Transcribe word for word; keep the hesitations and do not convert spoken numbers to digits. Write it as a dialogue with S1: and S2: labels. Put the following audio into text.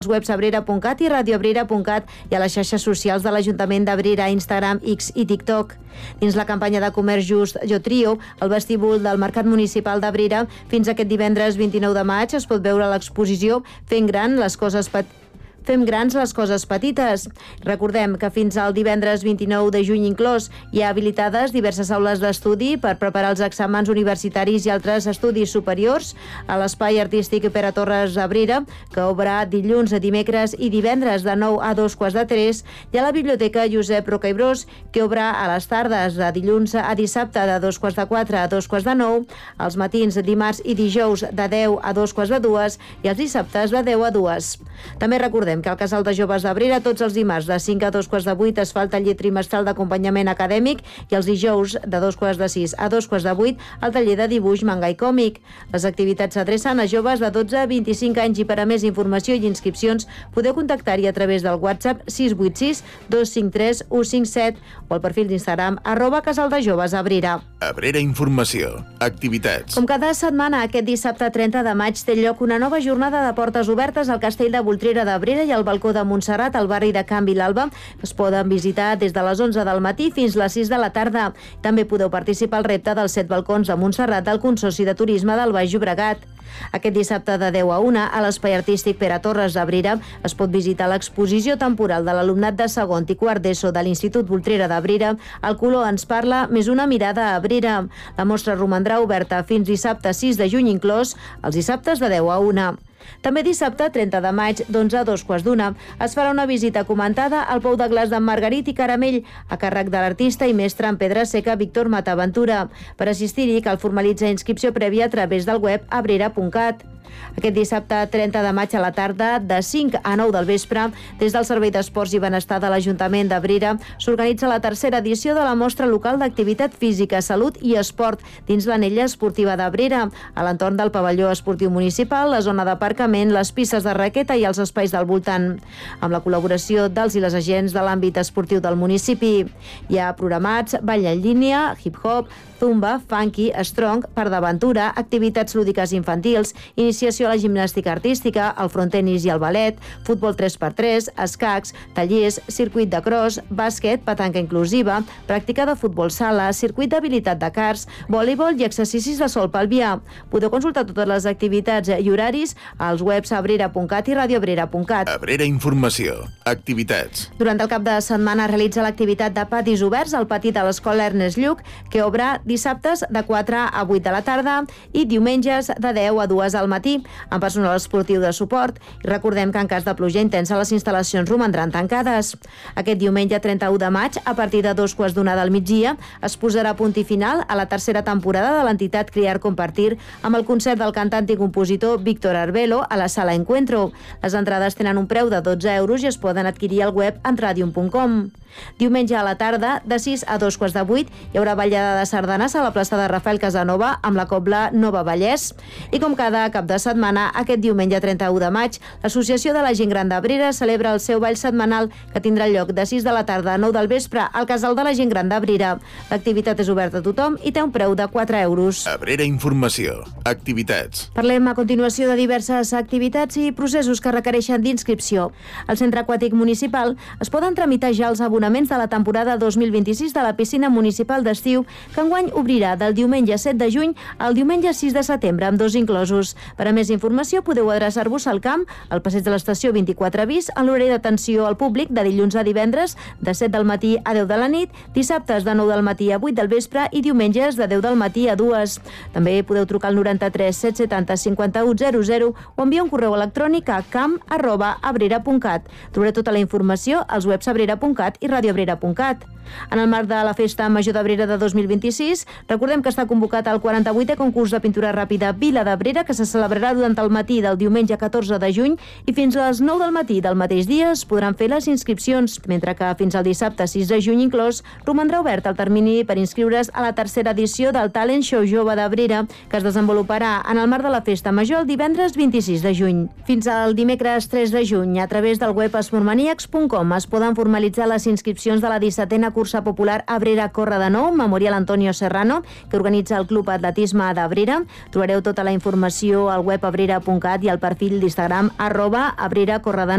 S1: als webs abrera punt cat i radioabrera punt cat i a les xarxes socials de l'Ajuntament d'Abrera, Instagram, X i TikTok. Dins la campanya de comerç just Jo Trio, al vestíbul del Mercat Municipal d'Abrera, fins aquest divendres vint-i-nou de maig es pot veure l'exposició Fent gran les coses petites. Fem grans les coses petites. Recordem que fins al divendres vint-i-nou de juny inclòs hi ha habilitades diverses aules d'estudi per preparar els exàmens universitaris i altres estudis superiors a l'Espai Artístic Pere Torres d'Abrera, que obre dilluns, dimecres i divendres de nou a dos quarts de tres, i a la Biblioteca Josep Roca i Bros, que obre a les tardes de dilluns a dissabte de dos quarts de quatre a dos quarts de nou, als matins dimarts i dijous de deu a dos quarts de dues i els dissabtes de deu a dues. També recordem que al Casal de Joves d'Abrera tots els dimarts de cinc a dos quarts de vuit es fa el taller trimestral d'acompanyament acadèmic i els dijous de dos quarts de sis a dos quarts de vuit el taller de dibuix, manga i còmic. Les activitats s'adrecen a joves de dotze a vint-i-cinc anys i per a més informació i inscripcions podeu contactar-hi a través del WhatsApp sis vuit sis dos cinc tres u cinc set o al perfil d'Instagram arroba Casal de Joves Abrera.
S2: Abrera Informació. Activitats.
S1: Com cada setmana, aquest dissabte trenta de maig té lloc una nova jornada de portes obertes al Castell de Voltrera d'Abrera i al Balcó de Montserrat, al barri de Can Vilalba. Es poden visitar des de les onze del matí fins les sis de la tarda. També podeu participar al repte dels set balcons de Montserrat del Consorci de Turisme del Baix Llobregat. Aquest dissabte de deu a una, a l'Espai Artístic Pere Torres d'Abrera, es pot visitar l'exposició temporal de l'alumnat de segon i quart d'ESO de l'Institut Voltrera d'Abrera. El color ens parla, més una mirada a Abrera. La mostra romandrà oberta fins dissabte sis de juny inclòs, els dissabtes de deu a una. També dissabte, trenta de maig, d'onze a dos quarts d'una, es farà una visita comentada al Pou de Glaç d'en Margarit i Caramell, a càrrec de l'artista i mestre en pedra seca Víctor Mataventura. Per assistir-hi cal formalitzar inscripció prèvia a través del web abrera punt cat. Aquest dissabte, trenta de maig a la tarda, de cinc a nou del vespre, des del Servei d'Esports i Benestar de l'Ajuntament d'Abrera, s'organitza la tercera edició de la mostra local d'activitat física, salut i esport dins l'anella esportiva d'Abrera, a l'entorn del pavelló esportiu municipal, la zona d'aparcament, les pistes de raqueta i els espais del voltant, amb la col·laboració dels i les agents de l'àmbit esportiu del municipi. Hi ha programats ball en línia, hip-hop, zumba, funky, strong, part d'aventura, activitats lúdiques infantils, iniciació a la gimnàstica artística, el frontenis i el ballet, futbol tres per tres, escacs, tallers, circuit de cross, bàsquet, petanca inclusiva, pràctica de futbol sala, circuit d'habilitat de karts, voleibol i exercicis de sol pelvià. Podeu consultar totes les activitats i horaris als webs abrera punt cat i radioabrera punt cat.
S2: Abrera Informació. Activitats.
S1: Durant el cap de setmana realitza l'activitat de patis oberts al pati de l'Escola Ernest Lluch, que obre dissabtes de quatre a vuit de la tarda i diumenges de deu a dues al matí, amb personal esportiu de suport. I recordem que en cas de pluja intensa les instal·lacions romandran tancades. Aquest diumenge trenta-u de maig, a partir de dos quarts d'una del migdia, es posarà punt i final a la tercera temporada de l'entitat Criar Compartir amb el concert del cantant i compositor Víctor Arbelo a la Sala Encuentro. Les entrades tenen un preu de dotze euros i es poden adquirir al web entradium punt com. Diumenge a la tarda, de sis a dos quarts de vuit, hi haurà ballada de sardanes a la plaça de Rafael Casanova amb la cobla Nova Vallès. I com cada cap de setmana, aquest diumenge trenta-u de maig, l'Associació de la Gent Gran d'Abrera celebra el seu ball setmanal que tindrà lloc de sis de la tarda a nou del vespre al Casal de la Gent Gran d'Abrera. L'activitat és oberta a tothom i té un preu de quatre euros.
S2: Abrera Informació. Activitats.
S1: Parlem a continuació de diverses activitats i processos que requereixen d'inscripció. Al Centre Aquàtic Municipal es poden tramitar ja els abonaments de la temporada dos mil vint-i-sis de la piscina municipal d'estiu, que enguany obrirà del diumenge set de juny al diumenge sis de setembre, amb dos inclosos. Per a més informació podeu adreçar-vos al camp, al passeig de l'estació vint-i-quatre bis, en l'horari d'atenció al públic de dilluns a divendres, de set del matí a deu de la nit, dissabtes de nou del matí a vuit del vespre i diumenges de deu del matí a dues. També podeu trucar al noranta-tres set setanta cinquanta-u zero zero o enviar un correu electrònic a camp arroba abrera punt cat. Trobareu tota la informació als webs abrera punt cat i radioabrera punt cat. En el marc de la Festa Major d'Abrera de dos mil vint-i-sis, recordem que està convocat el quaranta-vuitè concurs de pintura ràpida Vila d'Abrera, que se celebrarà durant el matí del diumenge catorze de juny i fins a les nou del matí del mateix dia es podran fer les inscripcions, mentre que fins al dissabte sis de juny inclòs romandrà obert el termini per inscriure's a la tercera edició del Talent Show Jove d'Abrera, que es desenvoluparà en el marc de la Festa Major el divendres vint-i-sis de juny. Fins al dimecres tres de juny, a través del web esportmaniacs punt com es poden formalitzar les inscripcions de la dissetena setena cursa popular Abrera Corre de Nou, Memorial Antonio Serrano, que organitza el Club Atletisme d'Abrera. Trobareu tota la informació al web abrera punt cat i al perfil d'Instagram arroba Abrera Corre de Nou.